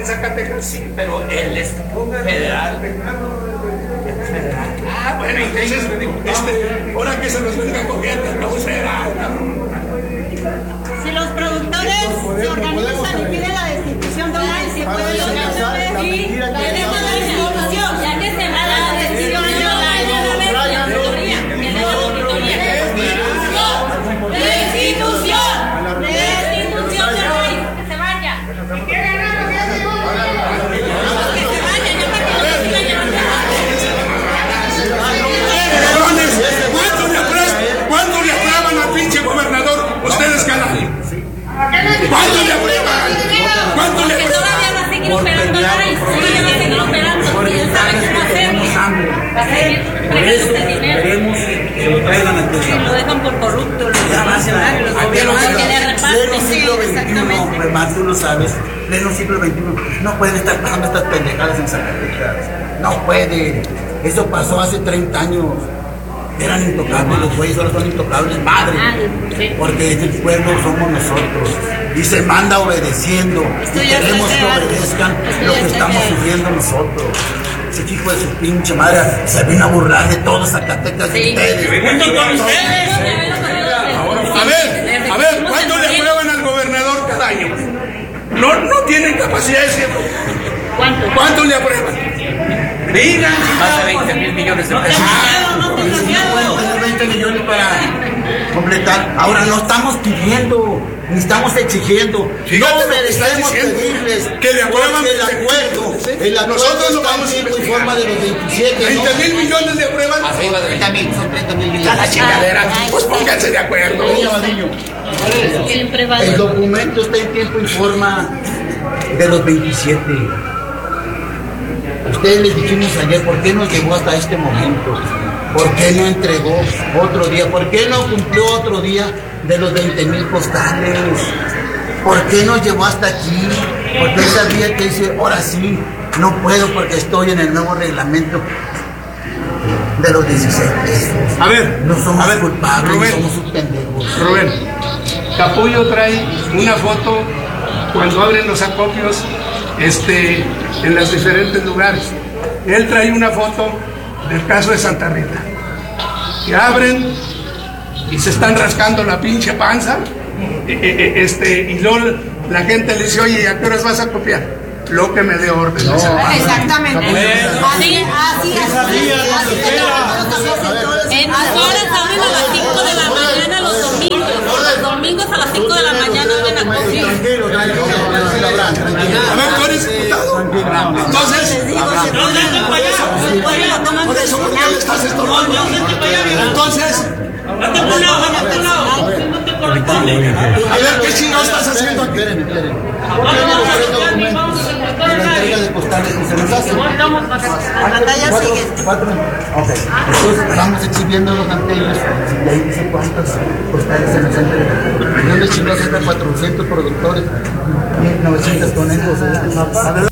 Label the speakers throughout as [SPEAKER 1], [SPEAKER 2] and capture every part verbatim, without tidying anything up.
[SPEAKER 1] Zacatecas, sí, pero él es federal. Ah, bueno, entonces, este, ahora que se nos venga cogiendo, no será.
[SPEAKER 2] Si los productores se organizan y piden la destitución de la se puede lograr. Sí, tenemos la destitución, ya que se va la destitución de la destitución, destitución del rey, que se vaya. Que se vaya, yo para que no se vaya.
[SPEAKER 1] ¿Cuánto le aprueban al pinche gobernador? Ustedes ganan. ¿Cuánto le aprueban? ¿Cuánto le aprueban?
[SPEAKER 2] Todavía va a seguir operando la y todavía va a seguir operando porque él sabe cómo hacerlo. Va a seguir pregando este dinero.
[SPEAKER 3] Queremos que lo traigan a
[SPEAKER 2] Sí, lo dejan por corrupto, los internacionales, los gobiernos que le reparten. Sí, exactamente.
[SPEAKER 3] Más tú lo sabes, pleno siglo veintiuno, no pueden estar pasando estas pendejadas en Zacatecas. No puede. Eso pasó hace treinta años. Eran intocables los güeyes, ahora son intocables, madre. Porque el pueblo somos nosotros. Y se manda obedeciendo. Y queremos que obedezcan lo que estamos sufriendo nosotros. Ese hijo de su pinche madre se vino a burlar de todos Zacatecas de ustedes.
[SPEAKER 1] ¡Junto con ustedes! A ver, a ver, ¿cuánto le aprueban al gobernador cada año? No, no tienen capacidad de decirlo.
[SPEAKER 2] ¿Cuánto?
[SPEAKER 1] ¿Cuánto le aprueban? Digan,
[SPEAKER 4] más de veinte mil millones de pesos.
[SPEAKER 3] Pueden tener veinte millones para completar. Ahora no estamos pidiendo, ni estamos exigiendo.
[SPEAKER 1] Fíjate
[SPEAKER 3] No
[SPEAKER 1] lo que estás
[SPEAKER 3] merecemos
[SPEAKER 1] diciendo,
[SPEAKER 3] pedirles
[SPEAKER 1] que le aprueban
[SPEAKER 3] el acuerdo. El acuerdo
[SPEAKER 1] Nosotros lo
[SPEAKER 3] está
[SPEAKER 1] vamos a
[SPEAKER 3] en
[SPEAKER 1] investigar.
[SPEAKER 3] forma de los veintisiete.
[SPEAKER 1] treinta mil millones le aprueban.
[SPEAKER 4] Arriba de treinta mil, son treinta mil
[SPEAKER 1] A
[SPEAKER 4] millones.
[SPEAKER 1] la chingadera. Pues pónganse de acuerdo.
[SPEAKER 2] Siempre va a
[SPEAKER 3] El documento está en tiempo y forma de los veintisiete. Ustedes les dijimos ayer, ¿por qué nos llevó hasta este momento? ¿Por qué no entregó otro día? ¿Por qué no cumplió otro día de los veinte mil postales? ¿Por qué nos llevó hasta aquí? Porque él sabía que dice, ahora sí, no puedo porque estoy en el nuevo reglamento de los dieciséis pesos.
[SPEAKER 1] A ver,
[SPEAKER 3] No somos
[SPEAKER 1] a ver,
[SPEAKER 3] culpables,
[SPEAKER 1] Rubén,
[SPEAKER 3] somos sus pendejos.
[SPEAKER 1] Rubén, Capullo trae una foto cuando abren los acopios este, en los diferentes lugares. Él trae una foto del caso de Santa Rita. Que abren y se están rascando la pinche panza. E, e, este, y luego la gente le dice, oye, ¿a qué horas vas a copiar? Lo que me dé orden. No.
[SPEAKER 2] Exactamente. Así, así, así. En horas abren a las cinco de la mañana los domingos. Los domingos a las cinco de la mañana abren a copiar.
[SPEAKER 3] Tranquilo, tranquilo, tranquilo.
[SPEAKER 1] A ver, tú eres diputado. Entonces, por eso, ¿por qué le estás estorbando? Entonces, a ver, ¿qué chingados estás haciendo aquí?
[SPEAKER 3] Espérenme, espérenme. ¿Por qué no los tres documentos de la entrega de postales que se nos hace?
[SPEAKER 2] La batalla
[SPEAKER 3] Cuatro,
[SPEAKER 2] sigue.
[SPEAKER 3] cuatro. Ok. Entonces vamos exhibiendo ante ellos y ahí dice cuántas postales se nos han entregado. ¿Dónde chingados están cuatrocientos productores? mil novecientos conejos. A ver.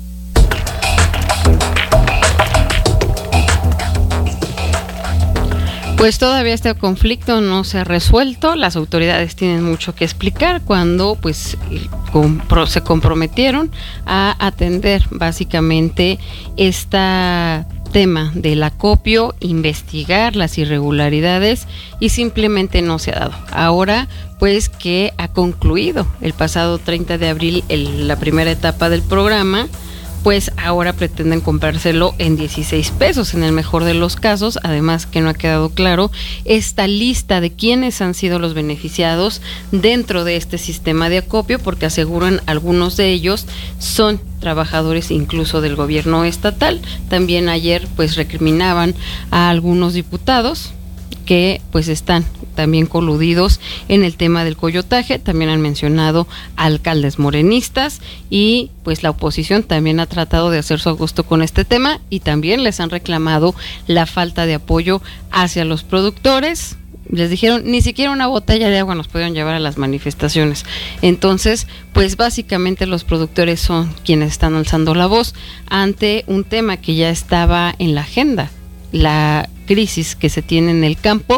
[SPEAKER 5] Pues todavía este conflicto no se ha resuelto, las autoridades tienen mucho que explicar cuando pues se comprometieron a atender básicamente este tema del acopio, investigar las irregularidades y simplemente no se ha dado. Ahora pues que ha concluido el pasado treinta de abril el, la primera etapa del programa, pues ahora pretenden comprárselo en dieciséis pesos en el mejor de los casos, además que no ha quedado claro esta lista de quiénes han sido los beneficiados dentro de este sistema de acopio, porque aseguran algunos de ellos son trabajadores incluso del gobierno estatal. También ayer pues recriminaban a algunos diputados que pues están también coludidos en el tema del coyotaje. También han mencionado alcaldes morenistas y pues la oposición también ha tratado de hacer su gusto con este tema y también les han reclamado la falta de apoyo hacia los productores. Les dijeron, ni siquiera una botella de agua nos pudieron llevar a las manifestaciones. Entonces, pues básicamente los productores son quienes están alzando la voz ante un tema que ya estaba en la agenda, la crisis que se tiene en el campo,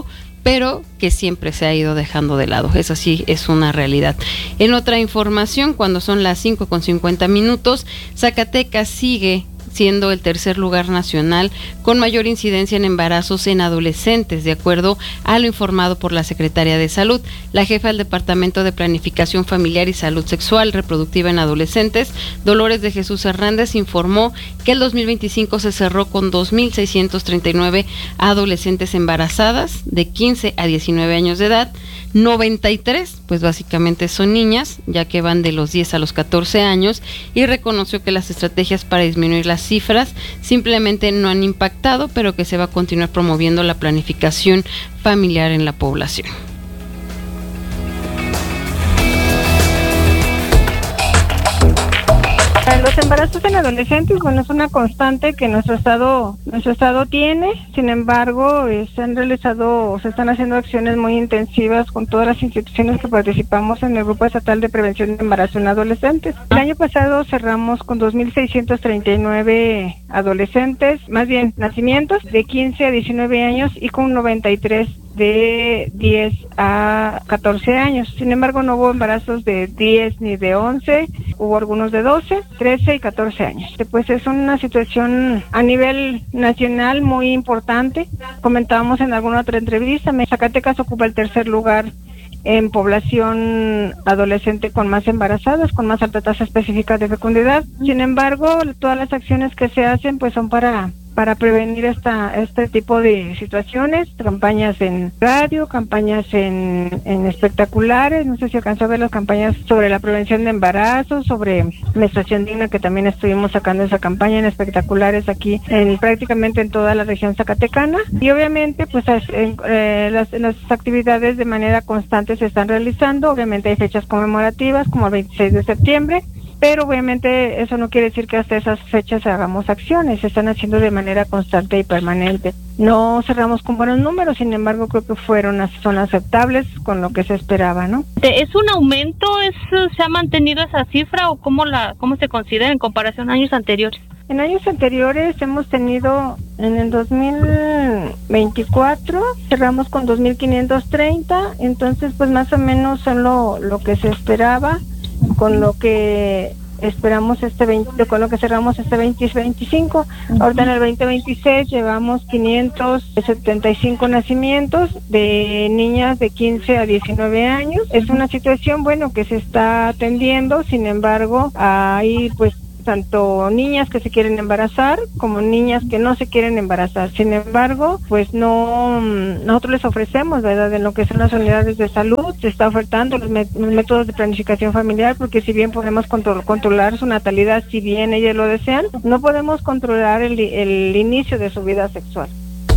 [SPEAKER 5] pero que siempre se ha ido dejando de lado. Eso sí es una realidad. En otra información, cuando son las cinco con cincuenta minutos, Zacatecas sigue siendo el tercer lugar nacional con mayor incidencia en embarazos en adolescentes, de acuerdo a lo informado por la Secretaría de Salud. La jefa del Departamento de Planificación Familiar y Salud Sexual Reproductiva en Adolescentes, Dolores de Jesús Hernández, informó que el dos mil veinticinco se cerró con dos mil seiscientos treinta y nueve adolescentes embarazadas de quince a diecinueve años de edad. noventa y tres, pues básicamente son niñas, ya que van de los diez a los catorce años, y reconoció que las estrategias para disminuir las cifras simplemente no han impactado, pero que se va a continuar promoviendo la planificación familiar en la población.
[SPEAKER 6] Los embarazos en adolescentes, bueno, es una constante que nuestro estado nuestro estado tiene. Sin embargo, eh, se han realizado, se están haciendo acciones muy intensivas con todas las instituciones que participamos en el Grupo Estatal de Prevención de Embarazo en Adolescentes. El año pasado cerramos con dos mil seiscientos treinta y nueve adolescentes, más bien nacimientos de quince a diecinueve años, y con noventa y tres de diez a catorce años. Sin embargo, no hubo embarazos de diez ni de once, hubo algunos de doce, trece y catorce años. Pues es una situación a nivel nacional muy importante. Comentábamos en alguna otra entrevista, Zacatecas ocupa el tercer lugar en población adolescente con más embarazadas, con más alta tasa específica de fecundidad. Sin embargo, todas las acciones que se hacen pues son para para prevenir esta este tipo de situaciones, campañas en radio, campañas en, en espectaculares. No sé si alcanzó a ver las campañas sobre la prevención de embarazos, sobre menstruación digna, que también estuvimos sacando esa campaña en espectaculares aquí en prácticamente en toda la región zacatecana. Y obviamente pues en, eh, las, las actividades de manera constante se están realizando. Obviamente hay fechas conmemorativas como el veintiséis de septiembre, pero obviamente eso no quiere decir que hasta esas fechas hagamos acciones. Se están haciendo de manera constante y permanente. No cerramos con buenos números, sin embargo creo que fueron son aceptables con lo que se esperaba, ¿no?
[SPEAKER 7] ¿Es un aumento? ¿Es, se ha mantenido esa cifra o cómo la cómo se considera en comparación a años anteriores?
[SPEAKER 6] En años anteriores hemos tenido, en el dos mil veinticuatro cerramos con dos mil quinientos treinta, entonces pues más o menos son lo, lo que se esperaba, con lo que esperamos este veinte, con lo que cerramos este veinte veinticinco. Ahorita en el veinte veintiséis llevamos quinientos setenta y cinco nacimientos de niñas de quince a diecinueve años. Es una situación, bueno, que se está atendiendo. Sin embargo, hay pues tanto niñas que se quieren embarazar como niñas que no se quieren embarazar. Sin embargo, pues no, nosotros les ofrecemos, ¿verdad?, en lo que son las unidades de salud, se está ofertando los, met- los métodos de planificación familiar, porque si bien podemos control- controlar su natalidad, si bien ellas lo desean, no podemos controlar el, el inicio de su vida sexual.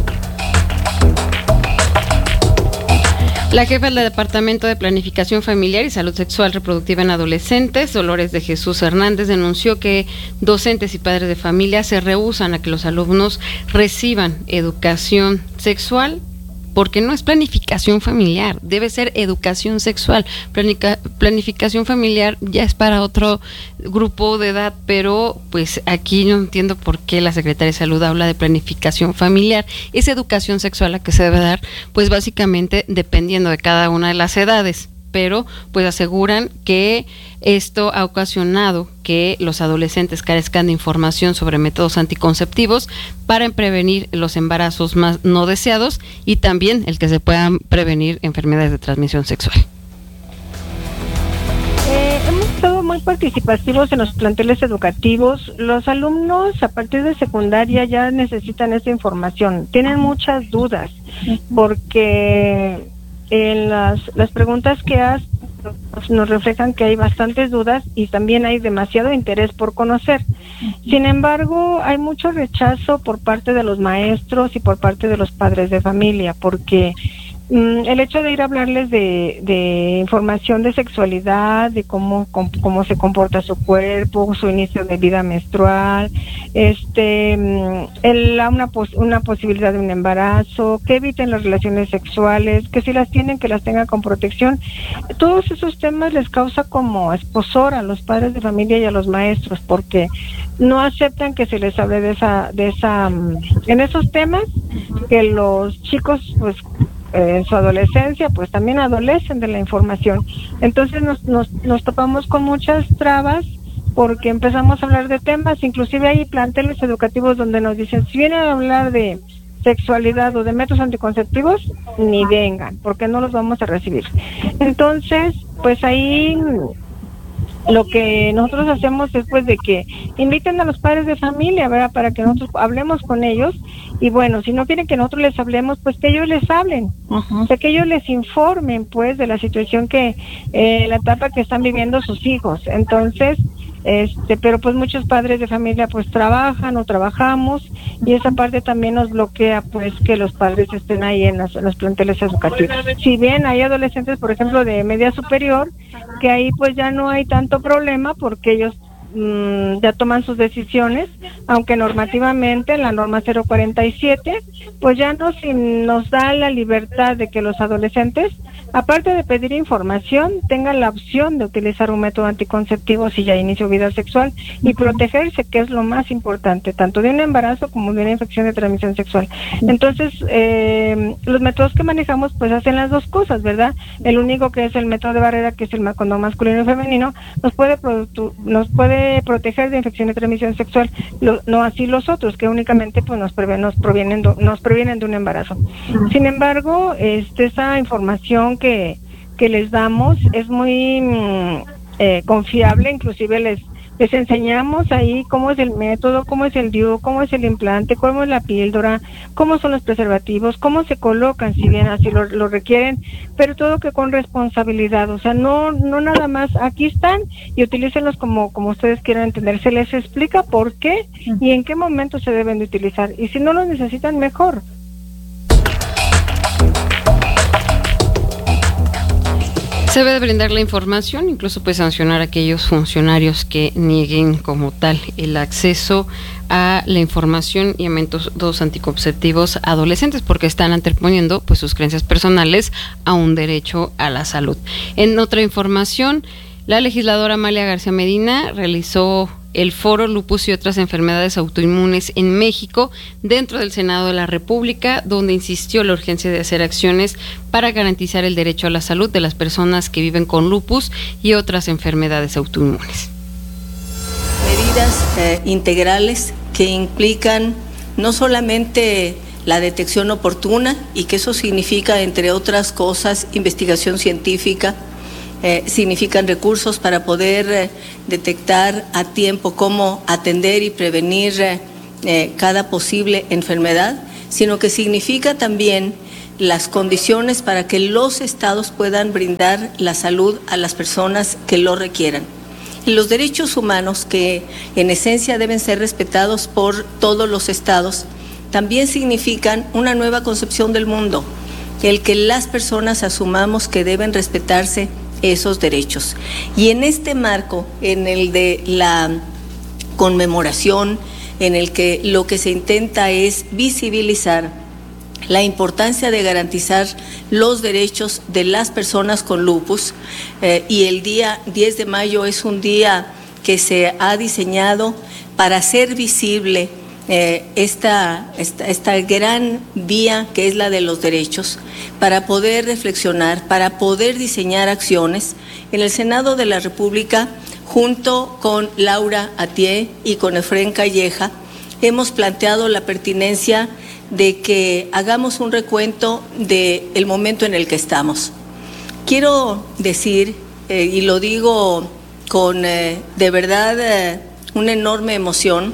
[SPEAKER 5] La jefa del Departamento de Planificación Familiar y Salud Sexual Reproductiva en Adolescentes, Dolores de Jesús Hernández, denunció que docentes y padres de familia se rehúsan a que los alumnos reciban educación sexual, porque no es planificación familiar, debe ser educación sexual. Planica, planificación familiar ya es para otro grupo de edad, pero pues aquí no entiendo por qué la Secretaría de Salud habla de planificación familiar. Es educación sexual la que se debe dar, pues básicamente dependiendo de cada una de las edades, pero pues aseguran que esto ha ocasionado que los adolescentes carezcan de información sobre métodos anticonceptivos para prevenir los embarazos más no deseados y también el que se puedan prevenir enfermedades de transmisión sexual.
[SPEAKER 6] Eh, hemos estado muy participativos en los planteles educativos. Los alumnos a partir de secundaria ya necesitan esa información, tienen muchas dudas porque en las, las preguntas que has nos reflejan que hay bastantes dudas y también hay demasiado interés por conocer. Sin embargo, hay mucho rechazo por parte de los maestros y por parte de los padres de familia, porque mm, el hecho de ir a hablarles de, de información de sexualidad, de cómo, cómo cómo se comporta su cuerpo, su inicio de vida menstrual, este, el, una pos, una posibilidad de un embarazo, que eviten las relaciones sexuales, que si las tienen, que las tengan con protección. Todos esos temas les causa como esposor a los padres de familia y a los maestros, porque no aceptan que se les hable de esa, de esa, en esos temas, que los chicos pues eh, en su adolescencia, pues también adolecen de la información. Entonces nos, nos, nos topamos con muchas trabas porque empezamos a hablar de temas, inclusive hay planteles educativos donde nos dicen, si vienen a hablar de sexualidad o de métodos anticonceptivos, ni vengan, porque no los vamos a recibir. Entonces, pues ahí lo que nosotros hacemos es pues de que inviten a los padres de familia, ¿verdad? Para que nosotros hablemos con ellos, y bueno, si no quieren que nosotros les hablemos, pues que ellos les hablen, uh-huh. o sea, que ellos les informen pues de la situación que, eh, la etapa que están viviendo sus hijos. Entonces, este, pero pues muchos padres de familia pues trabajan o trabajamos, y esa parte también nos bloquea pues que los padres estén ahí en, las, en los planteles educativos. Si bien hay adolescentes, por ejemplo, de media superior, que ahí pues ya no hay tanto problema porque ellos mmm, ya toman sus decisiones, aunque normativamente la norma cero cuarenta y siete pues ya nos, nos da la libertad de que los adolescentes, aparte de pedir información, tengan la opción de utilizar un método anticonceptivo si ya inició vida sexual y protegerse, que es lo más importante, tanto de un embarazo como de una infección de transmisión sexual. Entonces, eh, los métodos que manejamos pues hacen las dos cosas, ¿verdad? El único que es el método de barrera, que es el condón masculino y femenino, nos puede, nos puede proteger de infección de transmisión sexual, lo, no así los otros, que únicamente pues nos, preven, nos, provienen, nos previenen de un embarazo. Sin embargo, este, esa información que, que les damos es muy mm, eh, confiable, inclusive les les enseñamos ahí cómo es el método, cómo es el D I U, cómo es el implante, cómo es la píldora, cómo son los preservativos, cómo se colocan si bien así lo, lo requieren, pero todo que con responsabilidad, o sea, no no nada más, aquí están y utilícenlos como, como ustedes quieran entender, se les explica por qué y en qué momento se deben de utilizar, y si no los necesitan, mejor.
[SPEAKER 5] Se debe de brindar la información, incluso pues sancionar a aquellos funcionarios que nieguen como tal el acceso a la información y a métodos anticonceptivos adolescentes, porque están anteponiendo pues sus creencias personales a un derecho a la salud. En otra información, la legisladora Amalia García Medina realizó el foro Lupus y otras enfermedades autoinmunes en México dentro del Senado de la República, donde insistió la urgencia de hacer acciones para garantizar el derecho a la salud de las personas que viven con lupus y otras enfermedades autoinmunes.
[SPEAKER 8] Medidas eh, integrales que implican no solamente la detección oportuna, y que eso significa, entre otras cosas, investigación científica, Eh, significan recursos para poder eh, detectar a tiempo cómo atender y prevenir eh, eh, cada posible enfermedad, sino que significa también las condiciones para que los estados puedan brindar la salud a las personas que lo requieran. Y los derechos humanos, que en esencia deben ser respetados por todos los estados, también significan una nueva concepción del mundo, el que las personas asumamos que deben respetarse esos derechos. Y en este marco, en el de la conmemoración, en el que lo que se intenta es visibilizar la importancia de garantizar los derechos de las personas con lupus, eh, y el día diez de mayo es un día que se ha diseñado para hacer visible Eh, esta, esta, esta gran vía que es la de los derechos, para poder reflexionar, para poder diseñar acciones. En el Senado de la República, junto con Laura Atié y con Efrén Calleja, hemos planteado la pertinencia de que hagamos un recuento del momento en el que estamos. Quiero decir, eh, y lo digo con eh, de verdad eh, una enorme emoción,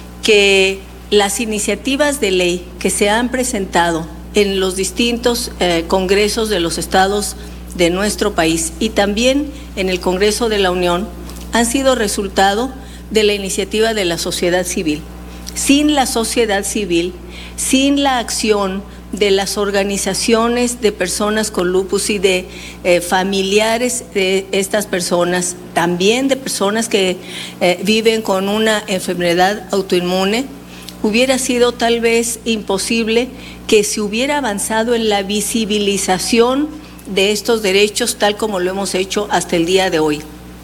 [SPEAKER 8] que las iniciativas de ley que se han presentado en los distintos eh, congresos de los estados de nuestro país y también en el Congreso de la Unión han sido resultado de la iniciativa de la sociedad civil. Sin la sociedad civil, sin la acción de las organizaciones de personas con lupus y de eh, familiares de estas personas, también de personas que eh, viven con una enfermedad autoinmune, hubiera sido tal vez imposible que se hubiera avanzado en la visibilización de estos derechos tal como lo hemos hecho hasta el día de hoy.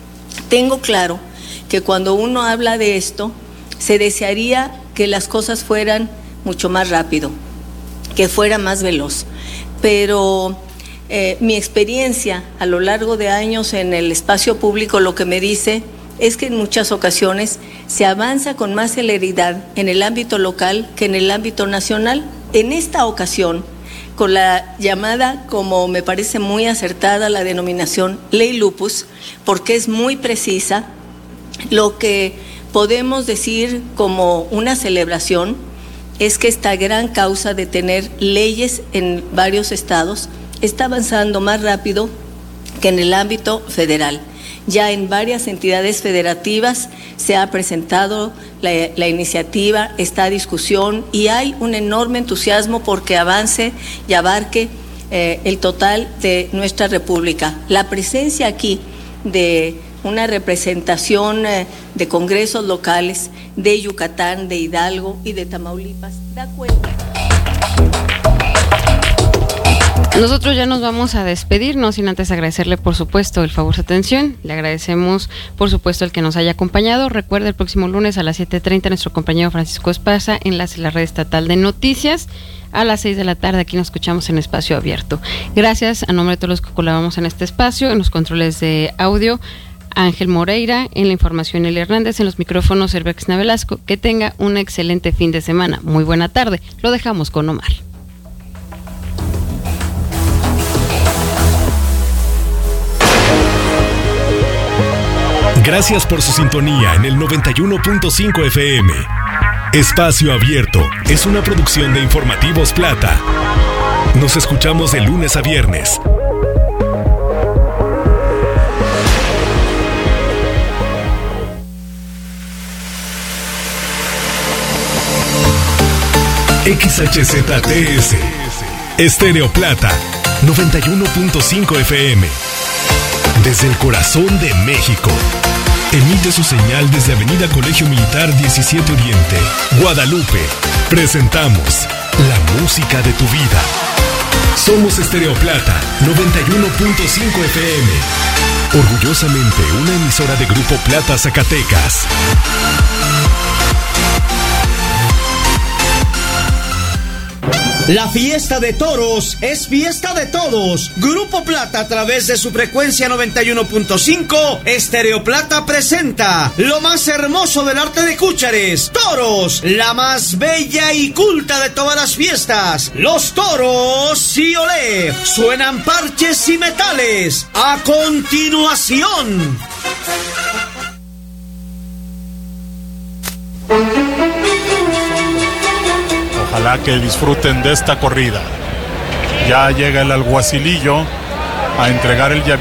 [SPEAKER 8] Tengo claro que cuando uno habla de esto, se desearía que las cosas fueran mucho más rápido, que fuera más veloz. pero eh, mi experiencia a lo largo de años en el espacio público lo que me dice es que en muchas ocasiones se avanza con más celeridad en el ámbito local que en el ámbito nacional. En esta ocasión, con la llamada, como me parece muy acertada, la denominación Ley Lupus, porque es muy precisa, lo que podemos decir como una celebración es que esta gran causa de tener leyes en varios estados está avanzando más rápido que en el ámbito federal. Ya en varias entidades federativas se ha presentado la, la iniciativa, está a discusión y hay un enorme entusiasmo porque avance y abarque eh, el total de nuestra República. La presencia aquí de una representación eh, de congresos locales de Yucatán, de Hidalgo y de Tamaulipas da cuenta.
[SPEAKER 5] Nosotros ya nos vamos a despedir, no sin antes agradecerle, por supuesto, el favor de su atención. Le agradecemos, por supuesto, el que nos haya acompañado. Recuerde, el próximo lunes a las siete treinta, nuestro compañero Francisco Esparza, enlace a la red estatal de noticias. A las seis de la tarde aquí nos escuchamos en Espacio Abierto. Gracias a nombre de todos los que colaboramos en este espacio, en los controles de audio, Ángel Moreira, en la información Eli Hernández, en los micrófonos Herbexna Velasco. Que tenga un excelente fin de semana. Muy buena tarde. Lo dejamos con Omar.
[SPEAKER 9] Gracias por su sintonía en el noventa y uno punto cinco F M. Espacio Abierto es una producción de Informativos Plata. Nos escuchamos de lunes a viernes. X H Z T S Estéreo Plata noventa y uno punto cinco F M. Desde el corazón de México. Emite su señal desde Avenida Colegio Militar diecisiete Oriente, Guadalupe. Presentamos la música de tu vida. Somos Estéreo Plata noventa y uno punto cinco F M. Orgullosamente una emisora de Grupo Plata Zacatecas.
[SPEAKER 10] La fiesta de toros es fiesta de todos. Grupo Plata, a través de su frecuencia noventa y uno punto cinco, Estéreo Plata presenta lo más hermoso del arte de Cúchares. Toros, la más bella y culta de todas las fiestas. Los toros sí olé. Suenan parches y metales. A continuación.
[SPEAKER 11] Ojalá que disfruten de esta corrida. Ya llega el alguacilillo a entregar el llavín.